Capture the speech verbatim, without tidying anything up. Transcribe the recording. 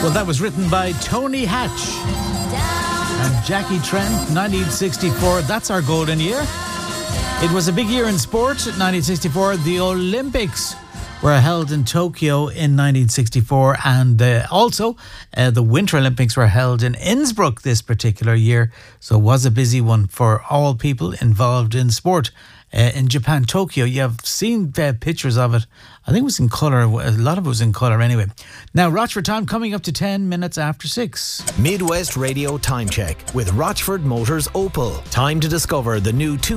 Well, that was written by Tony Hatch and Jackie Trent, nineteen sixty-four. That's our golden year. It was a big year in sport. nineteen sixty-four, the Olympics were held in Tokyo in nineteen sixty-four, and uh, also uh, the Winter Olympics were held in Innsbruck this particular year. So it was a busy one for all people involved in sport. Uh, in Japan, Tokyo, you have seen uh, pictures of it. I think it was in colour. A lot of it was in colour anyway. Now, Rochford time coming up to ten minutes after six. Midwest Radio Time Check with Rochford Motors Opel. Time to discover the new two